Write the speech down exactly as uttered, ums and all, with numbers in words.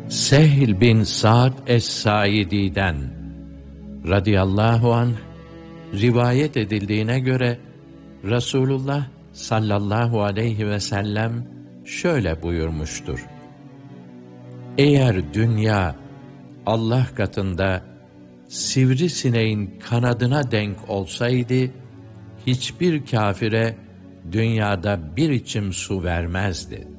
Sehl bin Sa'd es-Saidi'den radıyallahu anh rivayet edildiğine göre Resulullah sallallahu aleyhi ve sellem şöyle buyurmuştur: Eğer dünya Allah katında sivrisineğin kanadına denk olsaydı, hiçbir kâfire dünyada bir içim su vermezdi.